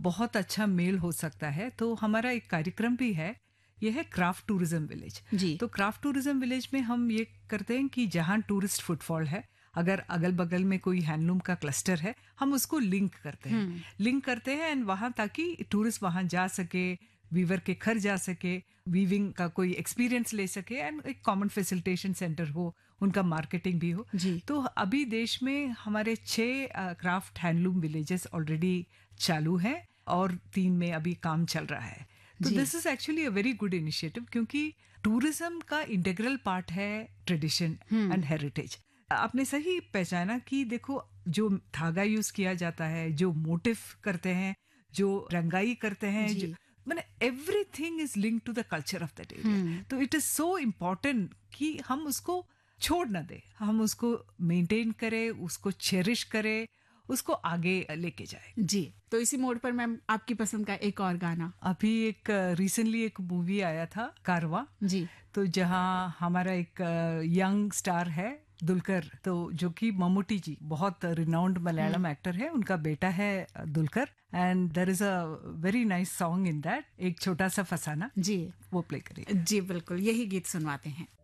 बहुत अच्छा मेल हो सकता है। तो हमारा एक कार्यक्रम भी है, ये है क्राफ्ट टूरिज्म विलेज। जी। तो क्राफ्ट टूरिज्म विलेज में हम ये करते हैं कि जहाँ टूरिस्ट फुटफॉल है, अगर अगल बगल में कोई हैंडलूम का क्लस्टर है, हम उसको लिंक करते हैं एंड वहाँ, ताकि टूरिस्ट वहाँ जा सके, वीवर के घर जा सके, वीविंग का कोई एक्सपीरियंस ले सके एंड एक कॉमन फैसिलिटेशन सेंटर हो, उनका मार्केटिंग भी हो। जी। तो अभी देश में हमारे 6 क्राफ्ट हैंडलूम विलेजेस ऑलरेडी चालू हैं और 3 में अभी काम चल रहा है। तो जी। This is actually a very good initiative, क्योंकि टूरिज्म का इंटीग्रल पार्ट है ट्रेडिशन एंड हेरिटेज। आपने सही पहचाना कि देखो, जो धागा यूज किया जाता है, जो मोटिफ करते हैं, जो रंगाई करते हैं, जी। जो मैंने everything is link to the culture of that area. तो इट इज सो इम्पोर्टेंट कि हम उसको छोड़ ना दे, हम उसको मेंटेन करें, उसको चेरिश करें, उसको आगे लेके जाए। जी। तो इसी मोड पर मैम आपकी पसंद का एक और गाना। अभी एक रिसेंटली एक मूवी आया था, कारवा। जी। तो जहाँ हमारा एक यंग स्टार है दुलकर, तो जो कि मम्मूटी जी, बहुत रिनाउंड मलयालम एक्टर है, उनका बेटा है Dulquer, and there is a very nice song in that, एक छोटा सा फसाना। जी। वो प्ले करिए। जी बिल्कुल, यही गीत सुनवाते हैं।